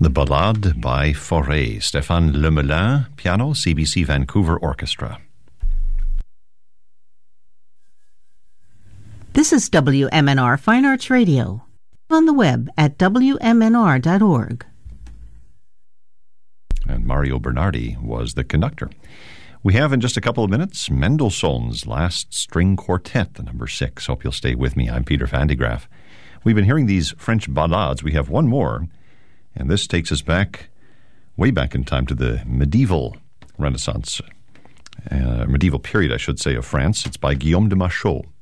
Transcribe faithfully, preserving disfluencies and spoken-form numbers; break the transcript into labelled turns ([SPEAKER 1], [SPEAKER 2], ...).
[SPEAKER 1] The Ballade by Fauré, Stéphane Lemelin, piano, C B C Vancouver Orchestra.
[SPEAKER 2] This is W M N R Fine Arts Radio, on the web at W M N R dot org.
[SPEAKER 1] And Mario Bernardi was the conductor. We have in just a couple of minutes Mendelssohn's Last String Quartet, the number six. Hope you'll stay with me. I'm Peter Van de Graaff. We've been hearing these French ballades. We have one more, and this takes us back, way back in time to the medieval Renaissance, uh, medieval period, I should say, of France. It's by Guillaume de Machaut.